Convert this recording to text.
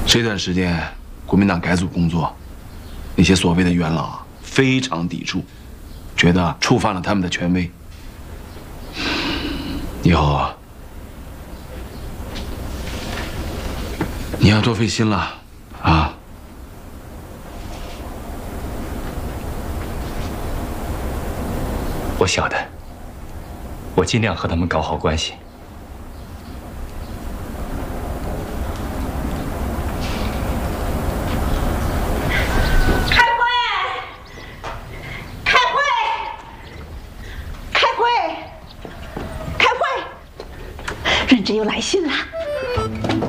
这段时间，国民党改组工作，那些所谓的元老啊，非常抵触，觉得触犯了他们的权威。以后啊，你要多费心了，啊。 我晓得，我尽量和他们搞好关系。 人有来信了。